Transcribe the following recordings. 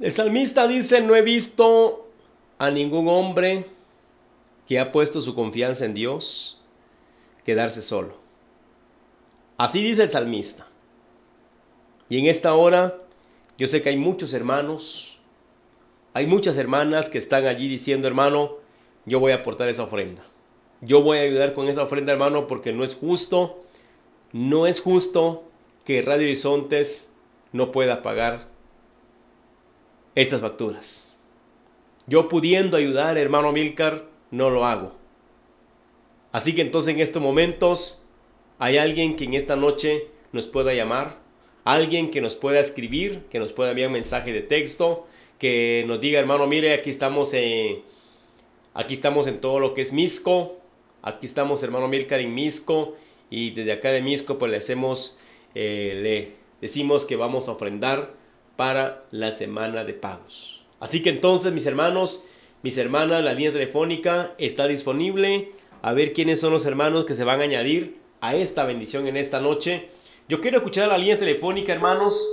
El salmista dice, no he visto a ningún hombre que ha puesto su confianza en Dios quedarse solo. Así dice el salmista. Y en esta hora yo sé que hay muchos hermanos, hay muchas hermanas que están allí diciendo, hermano, yo voy a aportar esa ofrenda. Yo voy a ayudar con esa ofrenda, hermano, porque no es justo que Radio Horizontes no pueda pagar estas facturas. Yo pudiendo ayudar, hermano Milcar, no lo hago. Así que entonces en estos momentos hay alguien que en esta noche nos pueda llamar, alguien que nos pueda escribir, que nos pueda enviar un mensaje de texto, que nos diga, hermano, mire, aquí estamos en todo lo que es Misco, aquí estamos, hermano Milcar, en Misco, y desde acá de Misco pues le decimos que vamos a ofrendar para la semana de pagos. Así que entonces, mis hermanos, mis hermanas, la línea telefónica está disponible. A ver quiénes son los hermanos que se van a añadir a esta bendición en esta noche. Yo quiero escuchar la línea telefónica, hermanos.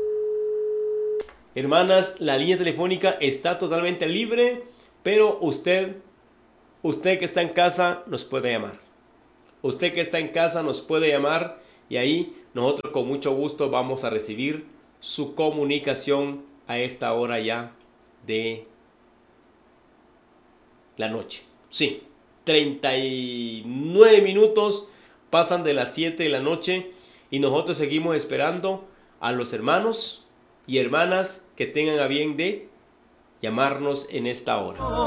Hermanas, la línea telefónica está totalmente libre, pero usted que está en casa nos puede llamar. Usted que está en casa nos puede llamar y ahí nosotros con mucho gusto vamos a recibir su comunicación a esta hora ya de la noche. Sí, 39 minutos pasan de las 7 de la noche y nosotros seguimos esperando a los hermanos y hermanas que tengan a bien de llamarnos en esta hora.